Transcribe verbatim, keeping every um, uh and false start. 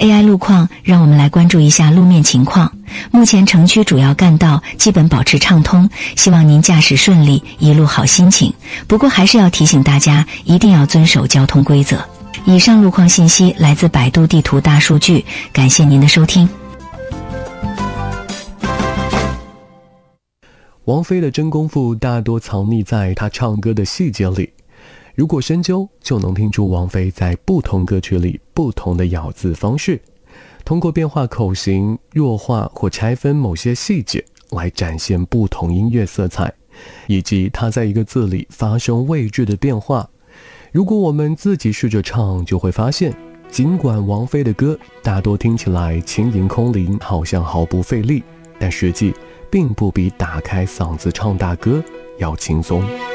A I 路况，让我们来关注一下路面情况。目前城区主要干道基本保持畅通，希望您驾驶顺利，一路好心情。不过还是要提醒大家，一定要遵守交通规则。以上路况信息来自百度地图大数据，感谢您的收听。 王菲的真功夫大多藏匿在她唱歌的细节里，如果深究，就能听出王菲在不同歌曲里不同的咬字方式，通过变化口型、弱化或拆分某些细节来展现不同音乐色彩，以及她在一个字里发生位置的变化。如果我们自己试着唱，就会发现，尽管王菲的歌大多听起来轻盈空灵，好像毫不费力，但实际并不比打开嗓子唱大歌要轻松。